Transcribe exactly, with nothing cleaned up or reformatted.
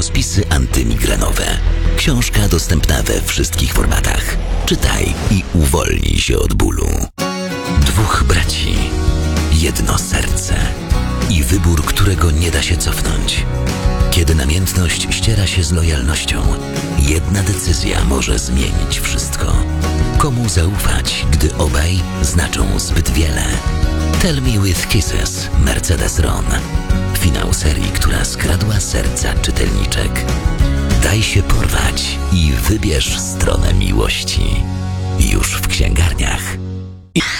kręgospisy antymigrenowe. Książka dostępna we wszystkich formatach. Czytaj i uwolnij się od bólu. Dwóch braci, jedno serce i wybór, którego nie da się cofnąć. Kiedy namiętność ściera się z lojalnością, jedna decyzja może zmienić wszystko. Komu zaufać, gdy obaj znaczą zbyt wiele? Tell Me With Kisses, Mercedes Ron. Finał serii, która skradła serca czytelniczek. Daj się porwać i wybierz stronę miłości. Już w księgarniach.